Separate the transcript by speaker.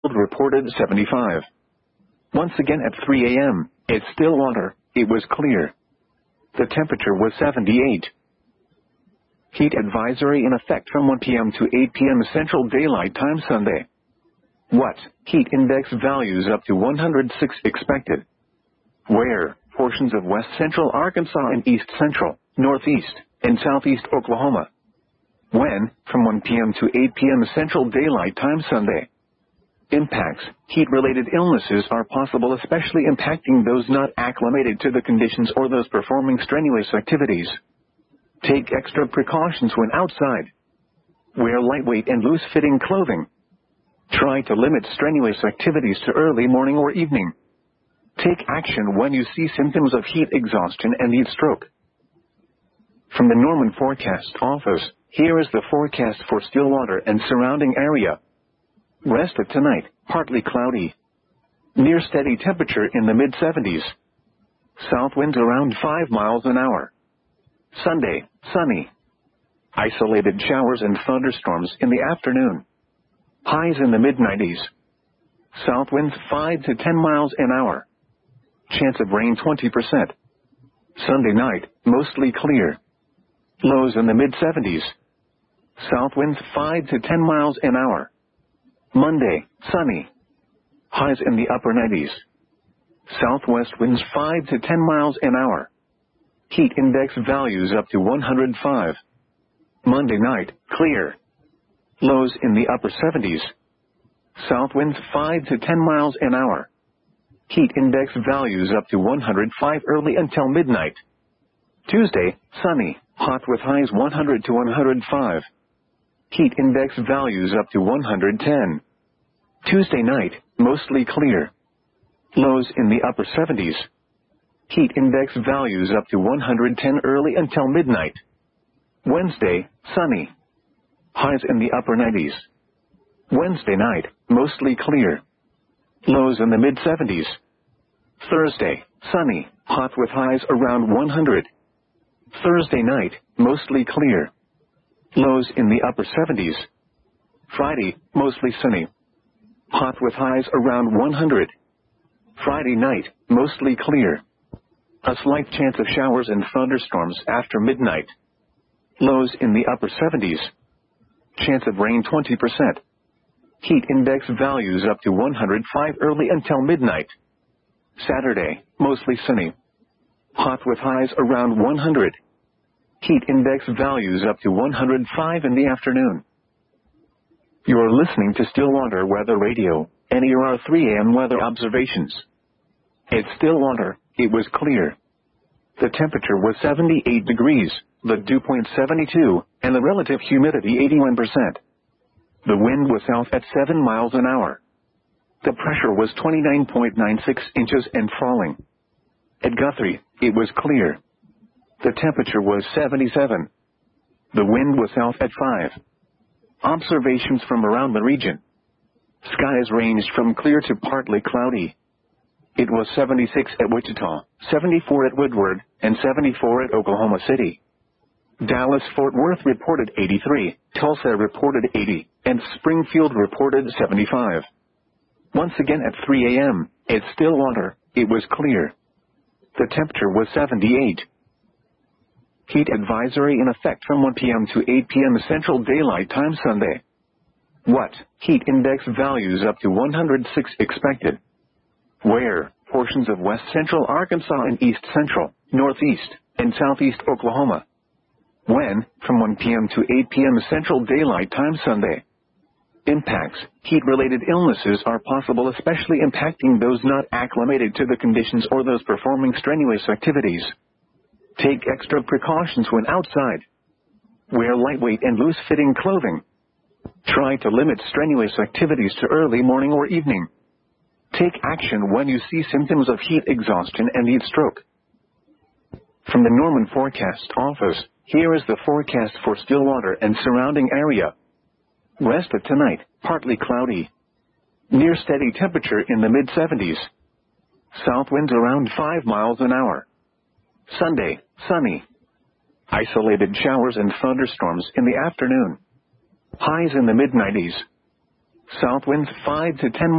Speaker 1: reported 75. Once again at 3 a.m., at Stillwater, it was clear. The temperature was 78. Heat advisory in effect from 1 p.m. to 8 p.m. Central Daylight Time Sunday. What? Heat index values up to 106 expected. Where? Portions of west central Arkansas and east central, northeast, and southeast Oklahoma. When? From 1 p.m. to 8 p.m. Central Daylight Time Sunday. Impacts. Heat-related illnesses are possible, especially impacting those not acclimated to the conditions or those performing strenuous activities. Take extra precautions when outside. Wear lightweight and loose-fitting clothing. Try to limit strenuous activities to early morning or evening. Take action when you see symptoms of heat exhaustion and heat stroke. From the Norman Forecast Office, here is the forecast for Stillwater and surrounding area. Rest of tonight, partly cloudy. Near steady temperature in the mid-70s. South winds around 5 miles an hour. Sunday, sunny. Isolated showers and thunderstorms in the afternoon. Highs in the mid-90s. South winds 5 to 10 miles an hour. Chance of rain 20%. Sunday night, mostly clear. Lows in the mid-70s. South winds 5 to 10 miles an hour. Monday, sunny. Highs in the upper 90s. Southwest winds 5 to 10 miles an hour. Heat index values up to 105. Monday night, clear. Lows in the upper 70s. South winds 5 to 10 miles an hour. Heat index values up to 105 early until midnight. Tuesday, sunny, hot with highs 100 to 105. Heat index values up to 110. Tuesday night, mostly clear. Lows in the upper 70s. Heat index values up to 110 early until midnight. Wednesday, sunny. Highs in the upper 90s. Wednesday night, mostly clear. Lows in the mid-70s. Thursday, sunny, hot with highs around 100. Thursday night, mostly clear. Lows in the upper 70s. Friday, mostly sunny. Hot with highs around 100. Friday night, mostly clear. A slight chance of showers and thunderstorms after midnight. Lows in the upper 70s. Chance of rain 20%. Heat index values up to 105 early until midnight. Saturday, mostly sunny. Hot with highs around 100. Heat index values up to 105 in the afternoon. You are listening to Stillwater Weather Radio, NER 3 AM weather observations. At Stillwater, it was clear. The temperature was 78 degrees, the dew point 72, and the relative humidity 81%. The wind was south at 7 miles an hour. The pressure was 29.96 inches and falling. At Guthrie, it was clear. The temperature was 77. The wind was south at 5. Observations from around the region. Skies ranged from clear to partly cloudy. It was 76 at Wichita, 74 at Woodward, and 74 at Oklahoma City. Dallas-Fort Worth reported 83, Tulsa reported 80, and Springfield reported 75. Once again at 3 a.m., at Stillwater, it was clear. The temperature was 78. Heat advisory in effect from 1 p.m. to 8 p.m. Central Daylight Time Sunday. What? Heat index values up to 106 expected. Where? Portions of west central Arkansas and east central, northeast, and southeast Oklahoma. When? From 1 p.m. to 8 p.m. Central Daylight Time Sunday. Impacts. Heat-related illnesses are possible, especially impacting those not acclimated to the conditions or those performing strenuous activities. Take extra precautions when outside. Wear lightweight and loose-fitting clothing. Try to limit strenuous activities to early morning or evening. Take action when you see symptoms of heat exhaustion and heat stroke. From the Norman Forecast Office, here is the forecast for Stillwater and surrounding area. Rest of tonight, partly cloudy. Near steady temperature in the mid-70s. South winds around 5 miles an hour. Sunday, sunny. Isolated showers and thunderstorms in the afternoon. Highs in the mid-90s. South winds 5 to 10